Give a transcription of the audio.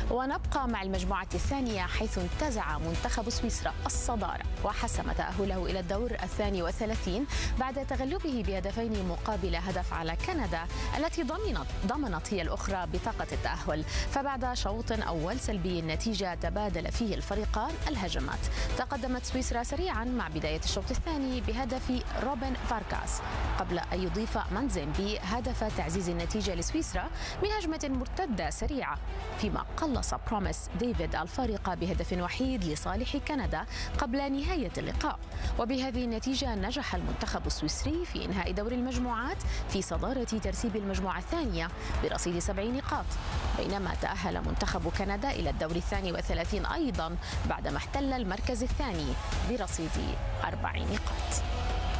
ونبقى مع المجموعة الثانية حيث انتزع منتخب سويسرا الصدارة وحسم تأهله إلى الدور 32 بعد تغلبه بهدفين مقابل هدف على كندا التي ضمنت هي الأخرى بطاقة التأهل. فبعد شوط أول سلبي النتيجة تبادل فيه الفريقان الهجمات. تقدمت سويسرا سريعا مع بداية الشوط الثاني بهدف روبن فاركاس قبل أن يضيف مانزيمبي هدف تعزيز النتيجة لسويسرا من هجمة مرتدة سريعة، فيما قلص بروميس ديفيد الفارق بهدف وحيد لصالح كندا قبل نهاية اللقاء. وبهذه النتيجة نجح المنتخب السويسري في إنهاء دور المجموعات في صدارة ترتيب المجموعة الثانية برصيد 7 نقاط، بينما تأهل منتخب كندا إلى الدور 32 أيضا بعدما احتل المركز الثاني برصيد 4 نقاط.